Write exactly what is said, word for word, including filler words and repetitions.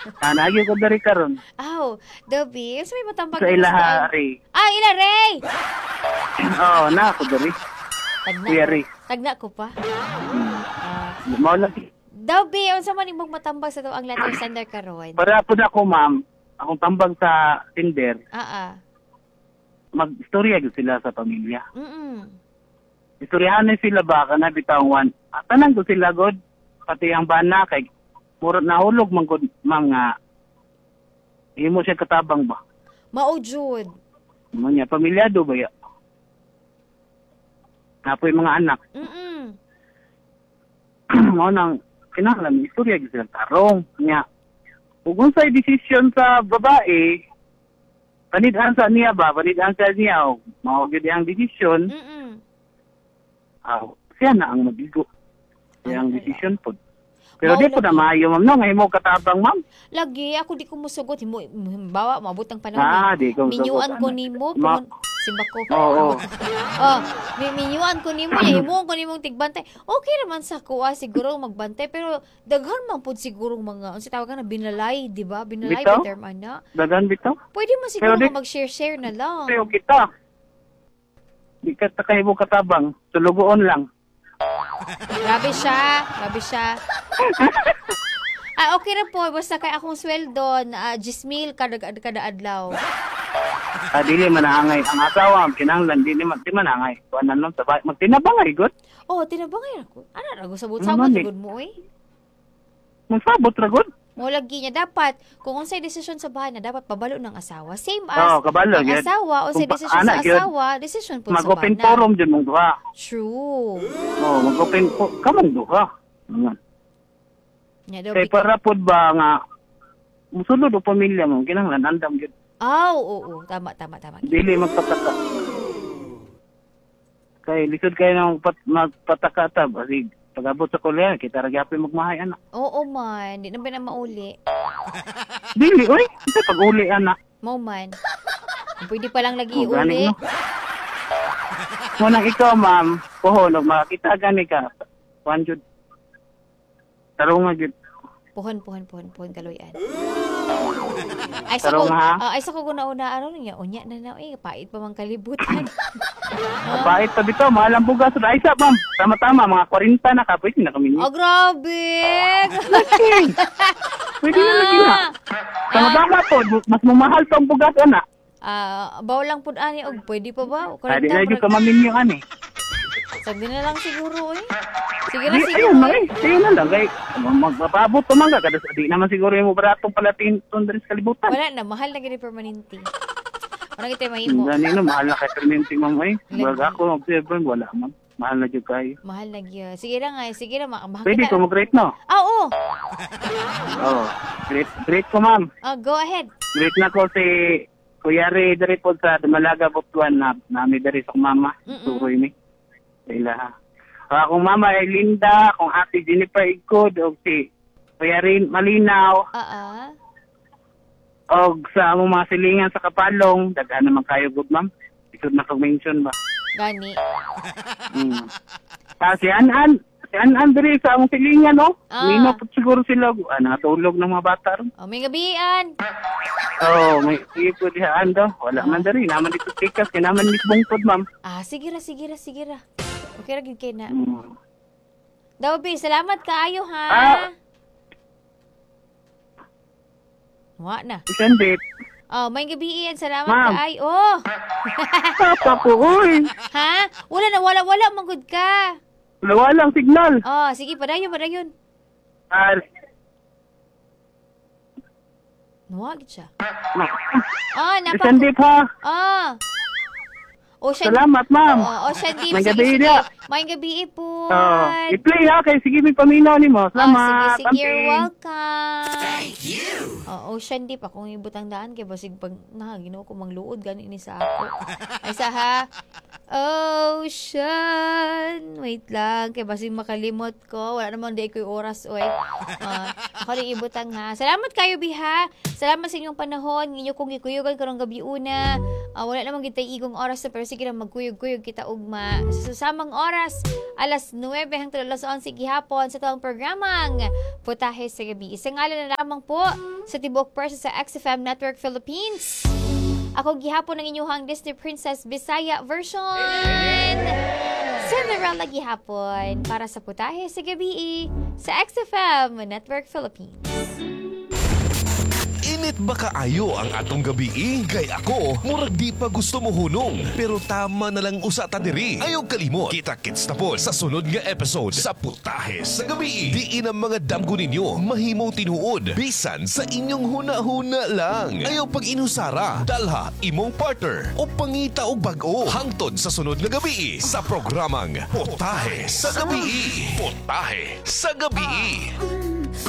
Anagyo ko dari karon. Aw, Dobby, sa may matambag Sa na ilaha, gusto. Ray. Ah, ila, Ray! Oo, na ako dari. Tagna Kuya ko. Ray. Tagna ko pa. Ah, Mao lang. Dobby, unsa man imong matambag sa to ang letter sender karon? Para po na ako, ma'am, akong tambag sa Tinder, Ah, ah. mag-istorya gyud sila sa pamilya. Mm. Istoryahan na sila ba kana bitawng wan. At tanan ko sila god pati ang bana kay murag nahulog man gud ma'am nga imo siya katabang ba. Mao jud. Mo niya pamilyado ba ya. Napoy mga anak. Mm. Mao nang kinahanglan istorya gyud sila tarong niya. Ug unsay desisyon sa babae panid-an sa niya ba, panid-an sa niya o mao gyud ang desisyon. Mm. Ah, siya na ang magigo. Siya ang Ay, decision po. Pero Mao di po na lagi. maayo, ma'am, no? Ngayon mo katabang, ma'am. Lagi ako di ko musugot himo bawa maabot ang panahon. Ah, di ko Minyuan musugot, ko ano. nimo Ma- pumun simba ko. Oo. Oh, mi minyuan ko nimo himo ko nimong tigbantay. Okay naman sa kuha siguro magbantay pero daghan man pud siguro mga unsa tawag na binalay, di ba? Binalay Bitaw? ba term ana? Dagan bitaw. Pwede man siguro Pero di- ka mag-share-share na lang. Pero kita. Di ka takahimo katabang. Sulugoon lang. Grabe siya, grabe siya. Ah, okay na po. Basta kay akong sweldo na uh, Gismil kada, kada adlaw. Ah, dili manangay. Ang asawa, kinahanglan, dili man, di manangay. Kuanan lang, sabay. Magtinabangay, good. Oh, tinabangay ako. Ano, rago Ano sabot-sabot, man eh? good mo eh. Magsabot ra, good. Mo lagi niya dapat kung unsay desisyon sa bahay na dapat pabalo ng asawa. Same as Oo, kabalo, ang yun. asawa unsay Kung pa- desisyon sa anak, yun. asawa, desisyon po sa Mag-open bana. forum dyan mong duha. True. Oo, mag-open forum. Kamang duha. Nga. Nya daw. Kay para pod ba nga, musulod o pamilya mo, kinahanglan, andam yun. Aw, oo, oo, tama tama tama. Dili magpataka. Kay lisod kayo ng pat, magpataka ta. Kasi pag-abot sa kulya, kita ragyapin magmahay, anak. Oo man, di na ba na mauli. Dili, oy. Ito pag-uli, anak. Mo man. Pwede pa lang lagi O, gani, uli. no? Munang ikaw, ma'am, puhon, makakita gani ka. Kuhan jud. Tarong nga jud. Puhon, puhon, puhon, puhon, kaloyan. Ay, sa Tarong ko, ha? ah, ay, sa ko guna-una, ano niya, unya na na, eh, pait pa mang kalibutan. Pahit pa dito, mahal ang bugas. Ay, isa, ma'am. Tama-tama, mga forty na ka. Pwede na kami. Oh, grabe! Pwede na lagi na. Tama-tama po, mas mamahal pa ang bugas, anak. Ah, baw lang pud ani og pwede pa ba? O Ay, di karanta, na jud murag- ka maminyo, ani. Sagdi na lang siguro eh. Sige na Di, siguro. ayun na eh. eh. Sige na lang. Kay, magpapabot pa man ka. Kada di naman siguro yung baratong palatin tundris kalibutan. Wala na, mahal na gini permanente. Ano kita mahimo? Gani no, mahal na kay permanente, ma'am. Ay, Lagi. wag ako mag-observe, wala, ma'am. Mahal na jud kayo. Mahal na gyud. Sige na nga, eh, sige na ma. mahal Pwede kita- ko mag-rate, no? Ah, oo. Oo. Great, great ko, ma'am. Ah, go ahead. Great na ko si Kuya Ray dari po sa Dumalaga, Butuan na nami dari sa mama. Mm-mm. Turoy mi. Sila ha. Ah, kung mama ay Linda, kung ate Jennifer Igod, o si Kuya Ray Malinaw, Ah, ah. o sa among mga silingan sa Kapalong, daghan naman kayo, good ma'am. Isod na kag-mention ba? Gani. Mm. Ah, si Anan, si Anan diri sa among silingan, no? Ah. Mino po siguro sila, ah, nakatulog ng mga bata ron. Oh, may gabian. Oo, oh, may ipo dihaan daw. Wala man dari. Naman dito tikas. Kinaman ni bungkod, ma'am. Ah, sige ra, sige ra, sige ra. Okay ra gid kay na. Mm. Dabi, salamat kaayo ha. Ah. Wa na. Isang date. Oh, may gabian. Salamat Ma'am. kaayo. Oh. Papa ko, uy. Ha? Wala na, wala, wala. Manggod ka. Wala walang signal. Oh, sige, padayon, padayon. Ah, Nuwag siya. ma- Oh, napa. Isang date, ha? Oh. Ocean. Salamat, ma'am. Oh, Ocean Deep. May Sige, gabi sige. niya. May gabi po. Oo. I-play, ha? Kaya sige, may paminaw ni mo. Oh, sige, Salamat. sige. You're Amping. welcome. Thank you. Oh, Ocean Deep. Akong ibutang daan. Kaya basig pag na, ginoo ko mangluod. Gani ni sa ako. Ay, sa ha. Ocean. Wait lang. Kaya basig makalimot ko. Wala namang di ko yung oras, oy. Uh, ako rin ibutang ha. Salamat kayo, Biha. Salamat sa inyong panahon. Inyo kong ikuyugan karong gabi una. Uh, wala namang kita igong oras na, pero sige na magkuyog-kuyog kita ugma. Sa susamang oras, alas nuwebe hangtod alas onse gihapon sa tawang programang Putahe sa Gabi. Isang ngalan na lamang po sa Tibok Person sa X F M Network Philippines. Ako gihapon ng inyong Disney Princess Bisaya version. Cinderella gihapon para sa Putahe sa Gabi sa X F M Network Philippines. Init ba kaayo ang atong gabi? Kay ako, murag di pa gusto mo hunong. Pero tama na lang usa ta diri. Ayaw kalimot, kita-kits na po sa sunod nga episode sa Putahe sa Gabi. Diin ang mga damgo ninyo mahimo tinuod. Bisan sa inyong huna-huna lang. Ayaw pag inusara, dalha imong partner o pangita og bag-o. Hangtod sa sunod nga gabi sa programang Putahe sa Gabi. Putahe sa Gabi.